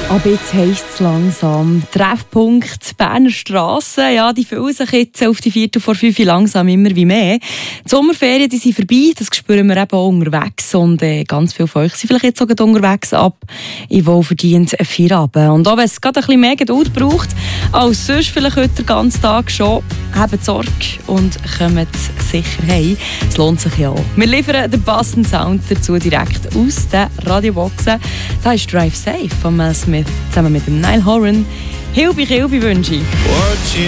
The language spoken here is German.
Aber jetzt heisst es langsam. Treffpunkt Berner Strassen, ja, die fühlen sich jetzt auf die 4:45 langsam immer wie mehr. Die Sommerferien, die sind vorbei, das spüren wir eben auch unterwegs. Und ganz viele von euch sind vielleicht jetzt sogar unterwegs ab in wohlverdient Feierabend. Und auch wenn es gerade ein bisschen mehr Geduld braucht, als sonst vielleicht heute den ganzen Tag schon, habt Sorge und kommt sicher heim. Es lohnt sich ja auch. Wir liefern den passenden Sound dazu direkt aus den Radioboxen. Da ist Drive Safe von Mel Smith zusammen mit dem Niall Horan. Hilbi wünsche ich.